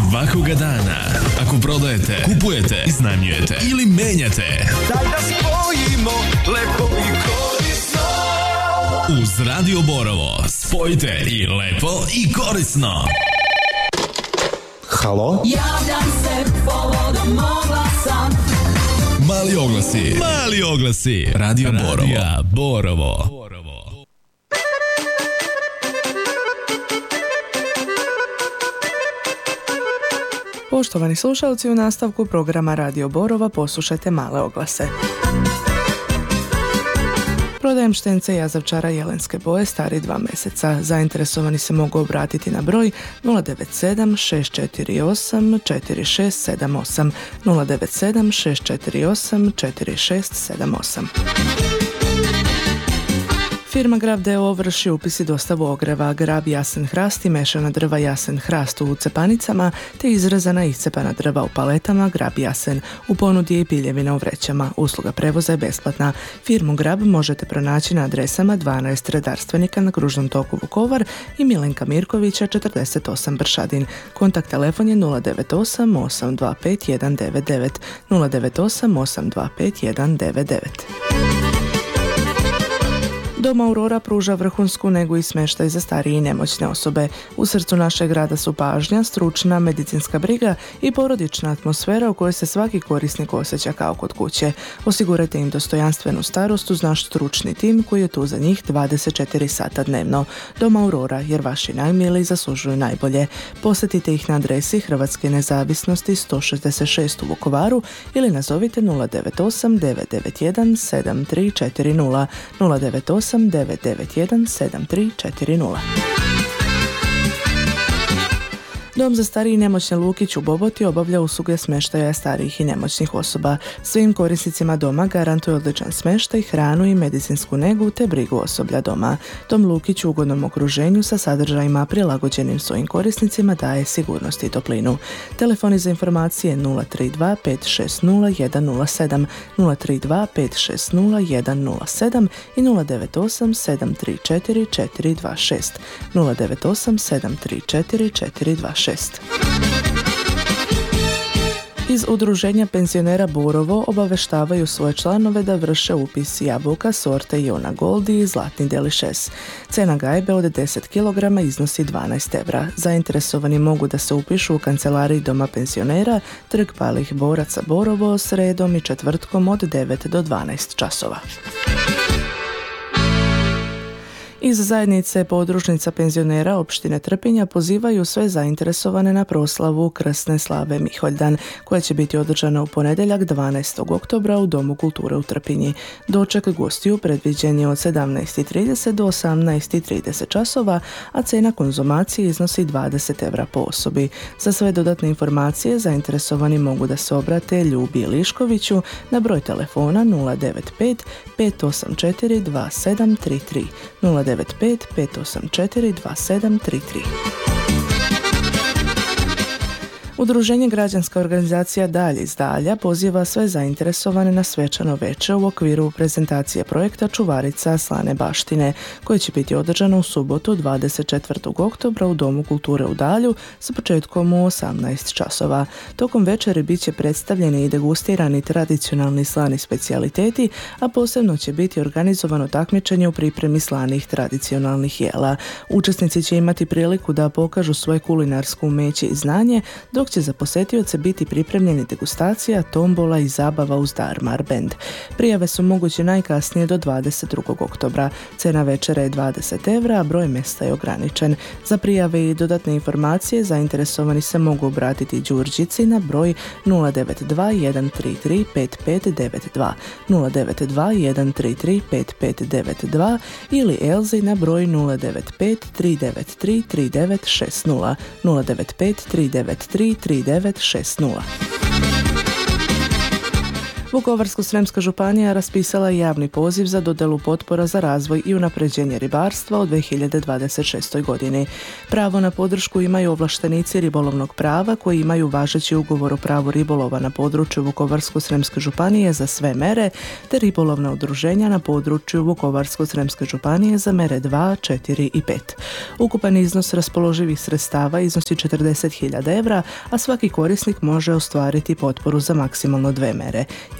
Svakoga dana. Ako prodajete, kupujete, iznajmljujete ili menjate, daj da spojimo lepo i korisno. Uz Radio Borovo spojite i lepo i korisno. Halo? Javljam se povodom oglasa. Mali oglasi. Radio Borovo. Poštovani slušalci, u nastavku programa Radio Borova poslušajte male oglase. Prodajem štence jazavčara jelenske boje stari 2 mjeseca. Zainteresovani se mogu obratiti na broj 097 648 4678 097 648 4678. Firma Grab d.o.o. vrši upis i dostavu ogreva Grab jasen hrast i mešana drva jasen hrast u cepanicama te izrezana i iscepana drva u paletama Grab jasen. U ponudi je i piljevina u vrećama. Usluga prevoza je besplatna. Firmu Grab možete pronaći na adresama 12 redarstvenika na Kružnom toku Vukovar i Milenka Mirkovića 48 Bršadin. Kontakt telefon je 098 825 199 098 825 199. Dom Aurora pruža vrhunsku negu i smještaj za starije i nemoćne osobe. U srcu našeg grada su pažnja, stručna medicinska briga i porodična atmosfera u kojoj se svaki korisnik osjeća kao kod kuće. Osigurajte im dostojanstvenu starost uz naš stručni tim koji je tu za njih 24 sata dnevno. Dom Aurora, jer vaši najmiliji zaslužuju najbolje. Posjetite ih na adresi Hrvatske nezavisnosti 166 u Vukovaru ili nazovite 098 991 7340 098 991 7340. Dom za starije i nemoćne Lukić u Boboti obavlja usluge smještaja starijih i nemoćnih osoba. Svim korisnicima doma garantuje odličan smještaj, hranu i medicinsku negu te brigu osoblja doma. Dom Lukić u ugodnom okruženju sa sadržajima prilagođenim svojim korisnicima daje sigurnost i toplinu. Telefoni za informacije 032 560 107 032 560 107 i 098 734 426 098 734 426. Iz Udruženja penzionera Borovo obaveštavaju svoje članove da vrše upis jabuka sorte Iona Goldi i Zlatni Delišes. Cena gajbe od 10 kg iznosi 12 €. Zainteresovani mogu da se upišu u kancelariji Doma penzionera Trg palih boraca Borovo sredom i četvrtkom od 9 do 12 časova. Iz zajednice podružnica penzionera opštine Trpinja pozivaju sve zainteresovane na proslavu Krsne slave Miholjdan, koja će biti održana u ponedjeljak 12. oktobra u Domu kulture u Trpinji. Doček gostiju predviđen je od 17:30 do 18:30 časova, a cena konzumacije iznosi 20 € po osobi. Za sve dodatne informacije zainteresovani mogu da se obrate Ljubi Liškoviću na broj telefona 095 584 2733 095 584 2733. Udruženje Građanska organizacija Dalj iz Dalja poziva sve zainteresovane na svečano veče u okviru prezentacije projekta Čuvarica slane baštine, koje će biti održano u subotu 24. oktobra u Domu kulture u Dalju sa početkom u 18 časova. Tokom večeri bit će predstavljeni i degustirani tradicionalni slani specijaliteti, a posebno će biti organizovano takmičenje u pripremi slanih tradicionalnih jela. Učesnici će imati priliku da pokažu svoje kulinarsku umeće i znanje, dok će za posetioce biti pripremljeni degustacija, tombola i zabava uz Darmar Band. Prijave su moguće najkasnije do 22. oktobra. Cena večera je 20 €, a broj mjesta je ograničen. Za prijave i dodatne informacije zainteresovani se mogu obratiti Đurđici na broj 092 133 5592 092 133 5592 ili Elzi na broj 095 393 3960 095 393 3960. Vukovarsko-srijemska županija raspisala je javni poziv za dodjelu potpora za razvoj i unapređenje ribarstva u 2026. godini. Pravo na podršku imaju ovlaštenici ribolovnog prava koji imaju važeći ugovor o pravu ribolova na području Vukovarsko-srijemske županije za sve mere, te ribolovna udruženja na području Vukovarsko-srijemske županije za mere 2, 4 i 5. Ukupan iznos raspoloživih sredstava iznosi 40.000 evra, a svaki korisnik može ostvariti potporu za maksimalno 2 mere.